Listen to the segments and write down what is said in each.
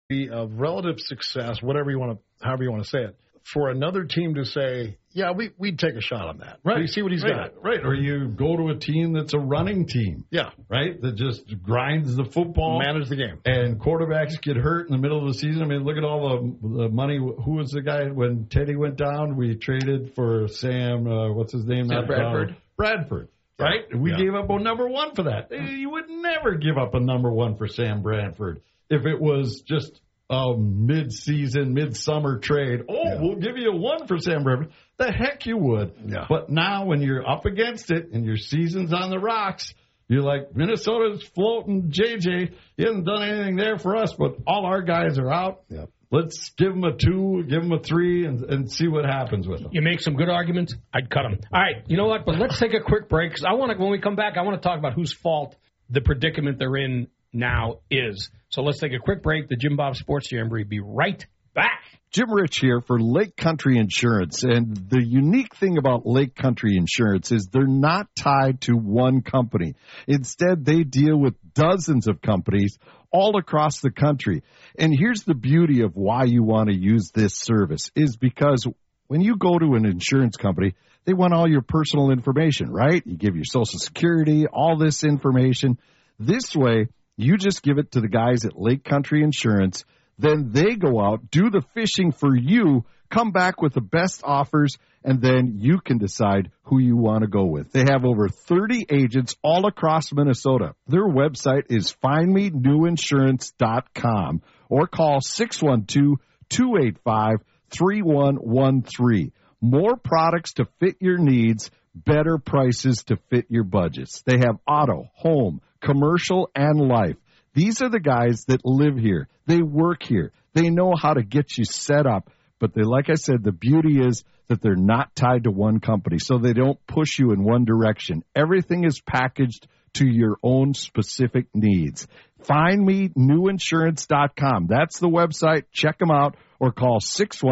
of relative success, however you want to say it, for another team to say, yeah, we'd take a shot on that. Right. You see what he's got. Right. Or you go to a team that's a running team. Yeah. Right? That just grinds the football. Manage the game. And quarterbacks get hurt in the middle of the season. I mean, look at all the money. Who was the guy when Teddy went down? We traded for Sam, what's his name? Sam Bradford. Bradford. Right? We gave up a number one for that. You would never give up a number one for Sam Bradford if it was just a mid-season, midsummer trade. We'll give you a one for Sam Bradford. The heck you would. Yeah. But now when you're up against it and your season's on the rocks, you're like, Minnesota's floating. JJ, he hasn't done anything there for us, but all our guys are out. Yep. Let's give them a 2, give them a 3, and see what happens with them. You make some good arguments, I'd cut them. All right, you know what? But let's take a quick break. Because when we come back, I want to talk about whose fault the predicament they're in now is. So let's take a quick break. The Jim Bob Sports Jamboree. Be right back. Jim Rich here for Lake Country Insurance. And the unique thing about Lake Country Insurance is they're not tied to one company. Instead, they deal with dozens of companies all across the country. And here's the beauty of why you want to use this service is because when you go to an insurance company, they want all your personal information, right? You give your Social Security, all this information. This way, you just give it to the guys at Lake Country Insurance. Then they go out, do the fishing for you, come back with the best offers, and then you can decide who you want to go with. They have over 30 agents all across Minnesota. Their website is findmenewinsurance.com or call 612-285-3113. More products to fit your needs, better prices to fit your budgets. They have auto, home, commercial, and life. These are the guys that live here. They work here. They know how to get you set up. But like I said, the beauty is that they're not tied to one company, so they don't push you in one direction. Everything is packaged to your own specific needs. FindMeNewInsurance.com. That's the website. Check them out or call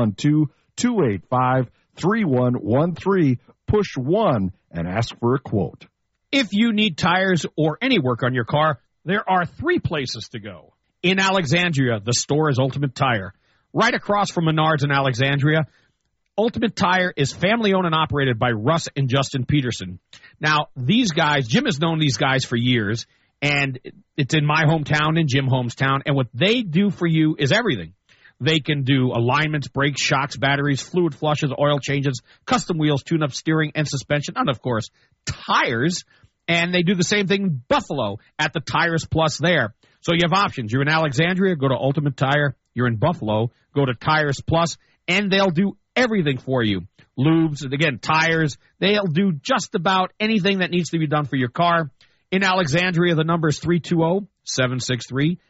612-285-3113. Push 1 and ask for a quote. If you need tires or any work on your car, there are 3 places to go. In Alexandria, the store is Ultimate Tire. Right across from Menards in Alexandria, Ultimate Tire is family-owned and operated by Russ and Justin Peterson. Now, these guys, Jim has known these guys for years, and it's in my hometown, in Jim Holmes' town, and what they do for you is everything. They can do alignments, brakes, shocks, batteries, fluid flushes, oil changes, custom wheels, tune-up steering, and suspension, and, of course, tires. And they do the same thing in Buffalo at the Tires Plus there. So you have options. You're in Alexandria, go to Ultimate Tire. You're in Buffalo, go to Tires Plus, and they'll do everything for you. Lubes, and again, tires. They'll do just about anything that needs to be done for your car. In Alexandria, the number is 320-763-9618,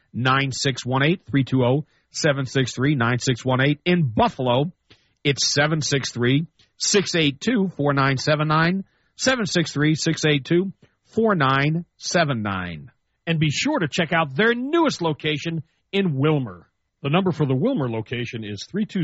320-763-9618. In Buffalo, it's 763-682-4979, 763-682-4979. And be sure to check out their newest location in Wilmer. The number for the Wilmer location is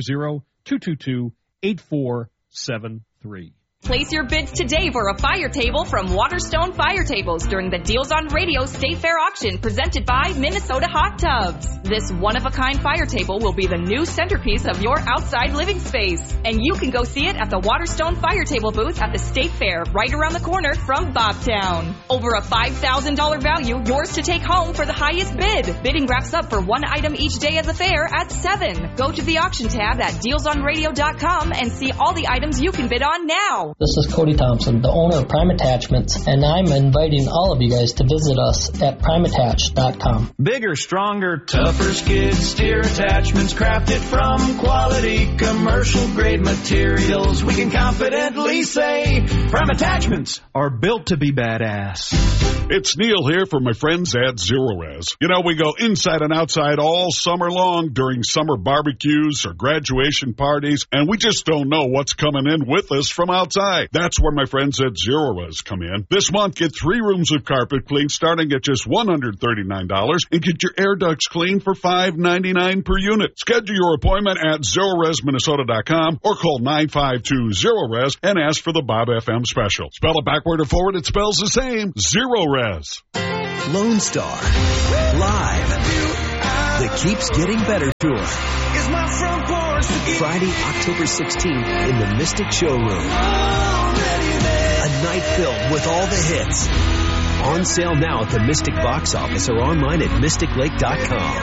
320-222-8473. Place your bids today for a fire table from Waterstone Fire Tables during the Deals on Radio State Fair auction presented by Minnesota Hot Tubs. This one-of-a-kind fire table will be the new centerpiece of your outside living space. And you can go see it at the Waterstone Fire Table booth at the State Fair right around the corner from Bobtown. Over a $5,000 value, yours to take home for the highest bid. Bidding wraps up for one item each day of the fair at 7. Go to the auction tab at dealsonradio.com and see all the items you can bid on now. This is Cody Thompson, the owner of Prime Attachments, and I'm inviting all of you guys to visit us at primeattach.com. Bigger, stronger, tougher skid steer attachments crafted from quality commercial-grade materials. We can confidently say Prime Attachments are built to be badass. It's Neil here for my friends at Zero Res. You know, we go inside and outside all summer long during summer barbecues or graduation parties, and we just don't know what's coming in with us from outside. That's where my friends at Zero Res come in. This month, get 3 rooms of carpet cleaned starting at just $139 and get your air ducts cleaned for $5.99 per unit. Schedule your appointment at ZeroResMinnesota.com or call 952-ZERO-RES and ask for the Bob FM special. Spell it backward or forward, it spells the same. Zero Res. Lone Star. Live. The Keeps Getting Better Tour. Friday, October 16th in the Mystic Showroom. A night filled with all the hits. On sale now at the Mystic box office or online at MysticLake.com.